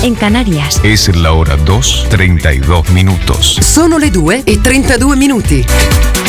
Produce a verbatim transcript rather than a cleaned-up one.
en Canarias. Es la hora dos, treinta y dos minutos. Sono le due e trentadue minuti.